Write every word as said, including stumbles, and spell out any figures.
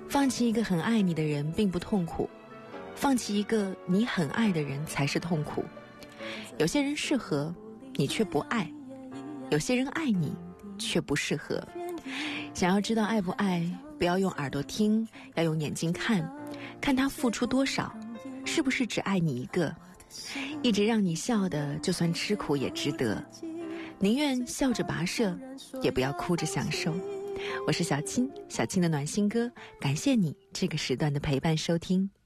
放弃一个很爱你的人并不痛苦，放弃一个你很爱的人才是痛苦。有些人适合你却不爱，有些人爱你却不适合。想要知道爱不爱，不要用耳朵听，要用眼睛看，看他付出多少，是不是只爱你一个。一直让你笑的，就算吃苦也值得，宁愿笑着跋涉，也不要哭着享受。我是小青，小青的暖心歌，感谢你这个时段的陪伴收听。